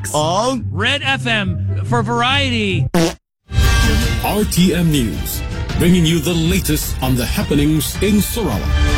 ang Red FM for variety. RTM News, bringing you the latest on the happenings in Sarawak.